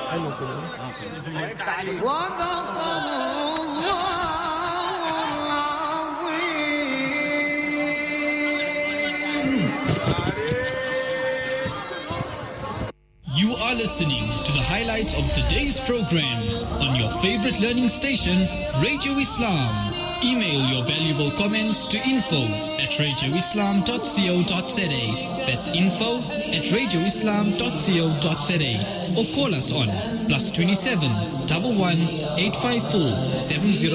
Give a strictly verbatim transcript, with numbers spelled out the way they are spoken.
You are listening to the highlights of today's programs on your favorite learning station, Radio Islam. Email your valuable comments to info at radio islam dot co dot za. That's info at radio islam dot co dot za. Or call us on plus twenty-seven, one one, eight five four, seven zero.